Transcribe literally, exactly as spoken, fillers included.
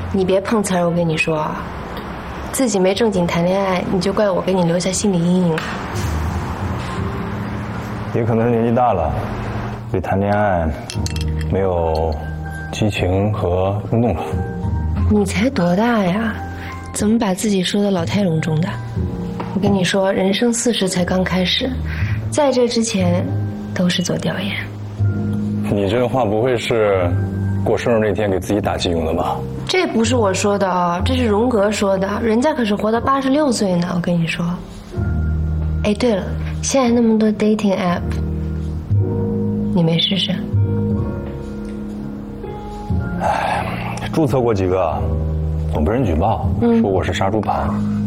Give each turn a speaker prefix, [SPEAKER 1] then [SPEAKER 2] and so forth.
[SPEAKER 1] 你别碰瓷儿，我跟你说，自己没正经谈恋爱，你就怪我给你留下心理阴影了。
[SPEAKER 2] 也可能是年纪大了，对谈恋爱没有激情和冲动了。
[SPEAKER 1] 你才多大呀？怎么把自己说的老态龙钟的？我跟你说，人生四十才刚开始，在这之前都是做调研。
[SPEAKER 2] 你这话不会是过生日那天给自己打气用的吧？
[SPEAKER 1] 这不是我说的啊，这是荣格说的，人家可是活到八十六岁呢。我跟你说。哎，对了，现在那么多 dating app， 你没试试？
[SPEAKER 2] 哎，注册过几个，总被人举报，嗯、说我是杀猪盘。